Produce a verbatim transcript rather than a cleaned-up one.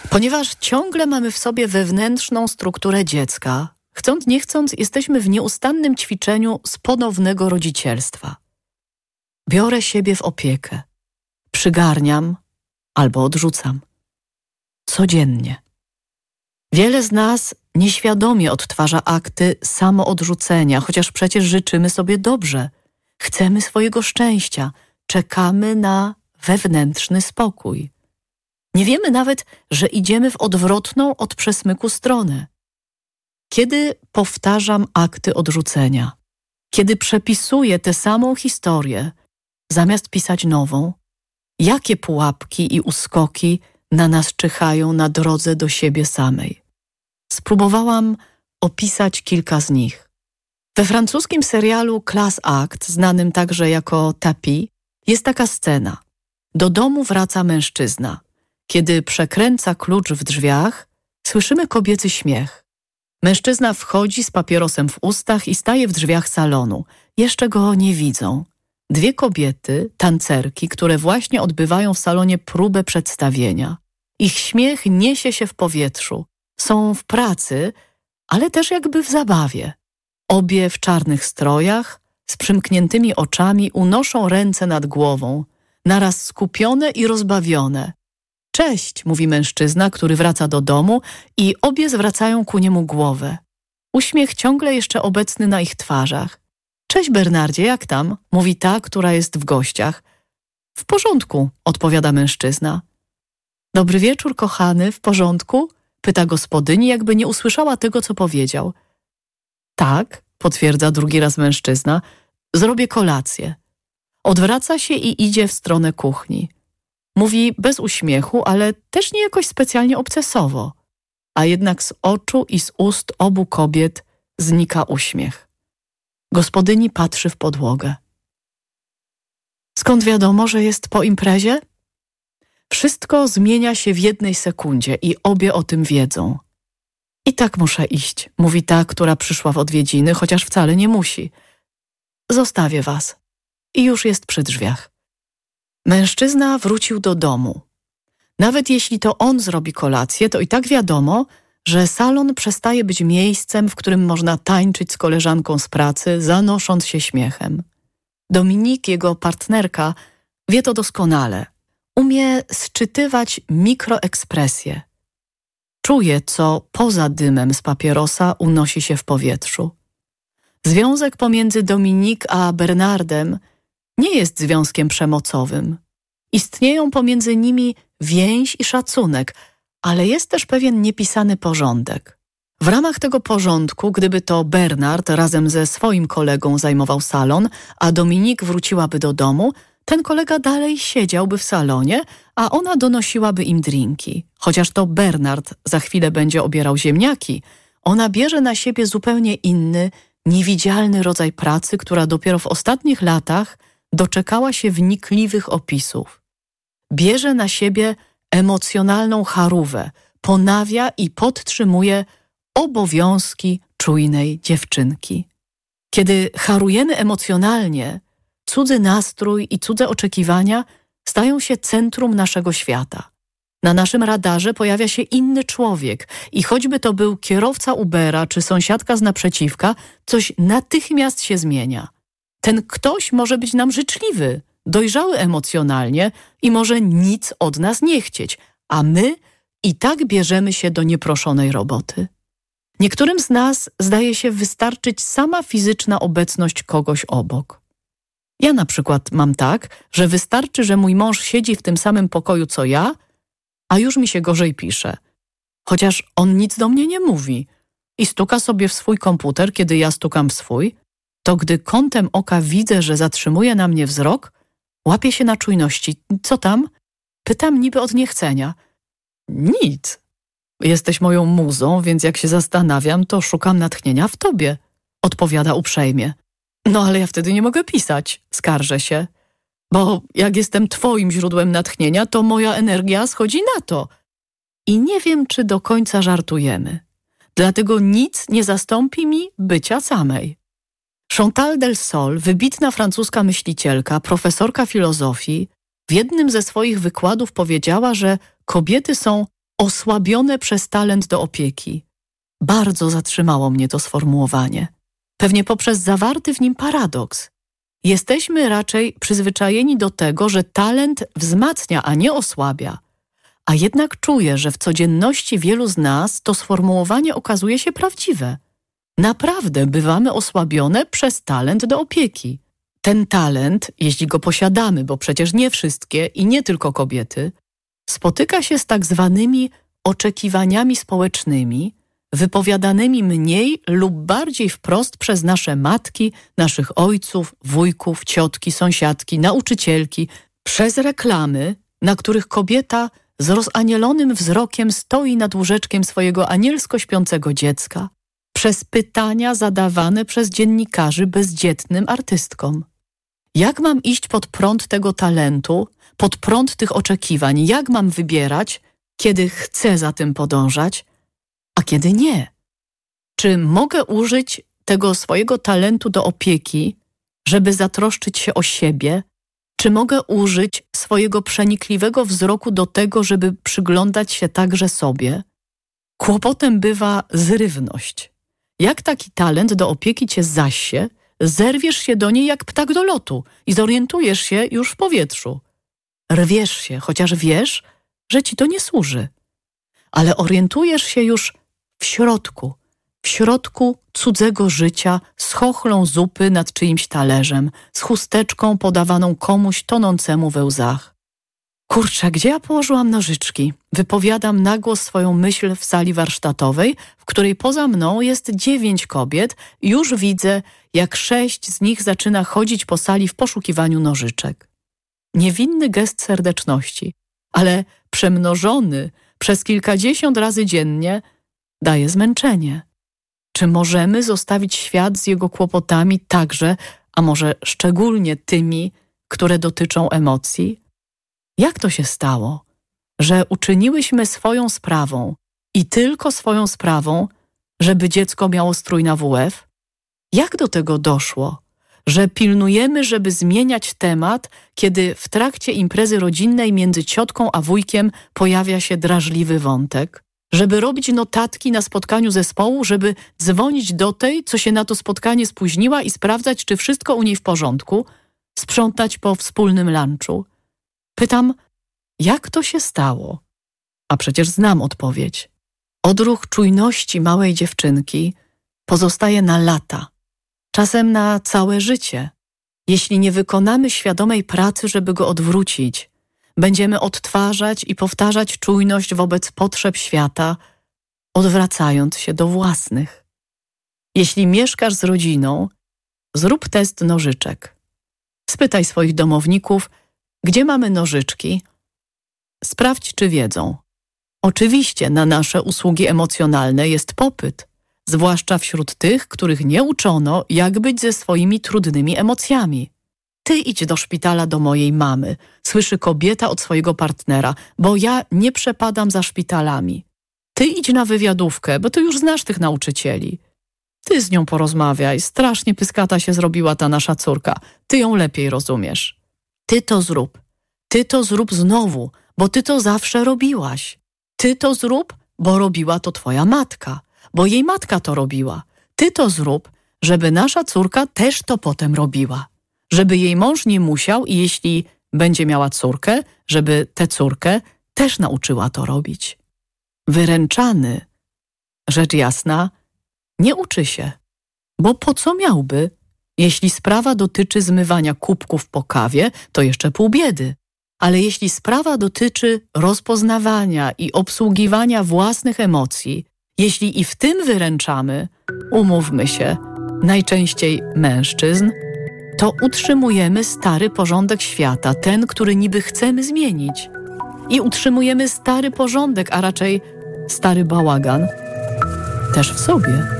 Ponieważ ciągle mamy w sobie wewnętrzną strukturę dziecka, chcąc nie chcąc, jesteśmy w nieustannym ćwiczeniu z ponownego rodzicielstwa. Biorę siebie w opiekę, przygarniam albo odrzucam. Codziennie. Wiele z nas nieświadomie odtwarza akty samoodrzucenia, chociaż przecież życzymy sobie dobrze. Chcemy swojego szczęścia, czekamy na wewnętrzny spokój. Nie wiemy nawet, że idziemy w odwrotną od przesmyku stronę. Kiedy powtarzam akty odrzucenia, kiedy przepisuję tę samą historię, zamiast pisać nową, jakie pułapki i uskoki na nas czyhają na drodze do siebie samej? Spróbowałam opisać kilka z nich. We francuskim serialu Class Act, znanym także jako Tapis, jest taka scena. Do domu wraca mężczyzna. Kiedy przekręca klucz w drzwiach, słyszymy kobiecy śmiech. Mężczyzna wchodzi z papierosem w ustach i staje w drzwiach salonu. Jeszcze go nie widzą. Dwie kobiety, tancerki, które właśnie odbywają w salonie próbę przedstawienia. Ich śmiech niesie się w powietrzu. Są w pracy, ale też jakby w zabawie. Obie w czarnych strojach, z przymkniętymi oczami unoszą ręce nad głową, naraz skupione i rozbawione. Cześć, mówi mężczyzna, który wraca do domu i obie zwracają ku niemu głowę. Uśmiech ciągle jeszcze obecny na ich twarzach. Cześć Bernardzie, jak tam? Mówi ta, która jest w gościach. W porządku, odpowiada mężczyzna. Dobry wieczór, kochany, w porządku? Pyta gospodyni, jakby nie usłyszała tego, co powiedział. Tak, potwierdza drugi raz mężczyzna, zrobię kolację. Odwraca się i idzie w stronę kuchni. Mówi bez uśmiechu, ale też nie jakoś specjalnie obcesowo. A jednak z oczu i z ust obu kobiet znika uśmiech. Gospodyni patrzy w podłogę. Skąd wiadomo, że jest po imprezie? Wszystko zmienia się w jednej sekundzie i obie o tym wiedzą. I tak muszę iść, mówi ta, która przyszła w odwiedziny, chociaż wcale nie musi. Zostawię was. I już jest przy drzwiach. Mężczyzna wrócił do domu. Nawet jeśli to on zrobi kolację, to i tak wiadomo, że salon przestaje być miejscem, w którym można tańczyć z koleżanką z pracy, zanosząc się śmiechem. Dominik, jego partnerka, wie to doskonale. Umie sczytywać mikroekspresje. Czuje, co poza dymem z papierosa unosi się w powietrzu. Związek pomiędzy Dominik a Bernardem nie jest związkiem przemocowym. Istnieją pomiędzy nimi więź i szacunek, ale jest też pewien niepisany porządek. W ramach tego porządku, gdyby to Bernard razem ze swoim kolegą zajmował salon, a Dominik wróciłaby do domu, ten kolega dalej siedziałby w salonie, a ona donosiłaby im drinki. Chociaż to Bernard za chwilę będzie obierał ziemniaki, ona bierze na siebie zupełnie inny, niewidzialny rodzaj pracy, która dopiero w ostatnich latach doczekała się wnikliwych opisów. Bierze na siebie emocjonalną charówę, ponawia i podtrzymuje obowiązki czujnej dziewczynki. Kiedy harujemy emocjonalnie, cudzy nastrój i cudze oczekiwania stają się centrum naszego świata. Na naszym radarze pojawia się inny człowiek i choćby to był kierowca Ubera czy sąsiadka z naprzeciwka, coś natychmiast się zmienia. Ten ktoś może być nam życzliwy, dojrzały emocjonalnie i może nic od nas nie chcieć, a my i tak bierzemy się do nieproszonej roboty. Niektórym z nas zdaje się wystarczyć sama fizyczna obecność kogoś obok. Ja na przykład mam tak, że wystarczy, że mój mąż siedzi w tym samym pokoju co ja, a już mi się gorzej pisze. Chociaż on nic do mnie nie mówi i stuka sobie w swój komputer, kiedy ja stukam w swój, to gdy kątem oka widzę, że zatrzymuje na mnie wzrok, łapię się na czujności. Co tam? Pytam niby od niechcenia. Nic. Jesteś moją muzą, więc jak się zastanawiam, to szukam natchnienia w tobie. Odpowiada uprzejmie. No ale ja wtedy nie mogę pisać, skarżę się. Bo jak jestem twoim źródłem natchnienia, to moja energia schodzi na to. I nie wiem, czy do końca żartujemy. Dlatego nic nie zastąpi mi bycia samej. Chantal del Sol, wybitna francuska myślicielka, profesorka filozofii, w jednym ze swoich wykładów powiedziała, że kobiety są osłabione przez talent do opieki. Bardzo zatrzymało mnie to sformułowanie. Pewnie poprzez zawarty w nim paradoks. Jesteśmy raczej przyzwyczajeni do tego, że talent wzmacnia, a nie osłabia. A jednak czuję, że w codzienności wielu z nas to sformułowanie okazuje się prawdziwe. Naprawdę bywamy osłabione przez talent do opieki. Ten talent, jeśli go posiadamy, bo przecież nie wszystkie i nie tylko kobiety, spotyka się z tak zwanymi oczekiwaniami społecznymi, wypowiadanymi mniej lub bardziej wprost przez nasze matki, naszych ojców, wujków, ciotki, sąsiadki, nauczycielki, przez reklamy, na których kobieta z rozanielonym wzrokiem stoi nad łóżeczkiem swojego anielsko śpiącego dziecka, przez pytania zadawane przez dziennikarzy bezdzietnym artystkom. Jak mam iść pod prąd tego talentu, pod prąd tych oczekiwań? Jak mam wybierać, kiedy chcę za tym podążać, a kiedy nie? Czy mogę użyć tego swojego talentu do opieki, żeby zatroszczyć się o siebie? Czy mogę użyć swojego przenikliwego wzroku do tego, żeby przyglądać się także sobie? Kłopotem bywa zrywność. Jak taki talent do opieki cię zasie, zerwiesz się do niej jak ptak do lotu i zorientujesz się już w powietrzu. Rwiesz się, chociaż wiesz, że ci to nie służy. Ale orientujesz się już w środku, w środku cudzego życia, z chochlą zupy nad czyimś talerzem, z chusteczką podawaną komuś tonącemu we łzach. Kurczę, gdzie ja położyłam nożyczki? Wypowiadam na głos swoją myśl w sali warsztatowej, w której poza mną jest dziewięć kobiet i już widzę, jak sześć z nich zaczyna chodzić po sali w poszukiwaniu nożyczek. Niewinny gest serdeczności, ale przemnożony przez kilkadziesiąt razy dziennie daje zmęczenie. Czy możemy zostawić świat z jego kłopotami także, a może szczególnie tymi, które dotyczą emocji? Jak to się stało, że uczyniłyśmy swoją sprawą i tylko swoją sprawą, żeby dziecko miało strój na W F? Jak do tego doszło, że pilnujemy, żeby zmieniać temat, kiedy w trakcie imprezy rodzinnej między ciotką a wujkiem pojawia się drażliwy wątek? Żeby robić notatki na spotkaniu zespołu, żeby dzwonić do tej, co się na to spotkanie spóźniła i sprawdzać, czy wszystko u niej w porządku, sprzątać po wspólnym lunchu? Pytam, jak to się stało? A przecież znam odpowiedź. Odruch czujności małej dziewczynki pozostaje na lata, czasem na całe życie. Jeśli nie wykonamy świadomej pracy, żeby go odwrócić, będziemy odtwarzać i powtarzać czujność wobec potrzeb świata, odwracając się do własnych. Jeśli mieszkasz z rodziną, zrób test nożyczek. Spytaj swoich domowników, gdzie mamy nożyczki? Sprawdź, czy wiedzą. Oczywiście na nasze usługi emocjonalne jest popyt, zwłaszcza wśród tych, których nie uczono, jak być ze swoimi trudnymi emocjami. Ty idź do szpitala do mojej mamy, słyszy kobieta od swojego partnera, bo ja nie przepadam za szpitalami. Ty idź na wywiadówkę, bo ty już znasz tych nauczycieli. Ty z nią porozmawiaj, strasznie pyskata się zrobiła ta nasza córka, ty ją lepiej rozumiesz. Ty to zrób, ty to zrób znowu, bo ty to zawsze robiłaś. Ty to zrób, bo robiła to twoja matka, bo jej matka to robiła. Ty to zrób, żeby nasza córka też to potem robiła. Żeby jej mąż nie musiał i jeśli będzie miała córkę, żeby tę córkę też nauczyła to robić. Wyręczany, rzecz jasna, nie uczy się, bo po co miałby? Jeśli sprawa dotyczy zmywania kubków po kawie, to jeszcze pół biedy. Ale jeśli sprawa dotyczy rozpoznawania i obsługiwania własnych emocji, jeśli i w tym wyręczamy, umówmy się, najczęściej mężczyzn, to utrzymujemy stary porządek świata, ten, który niby chcemy zmienić. I utrzymujemy stary porządek, a raczej stary bałagan, też w sobie.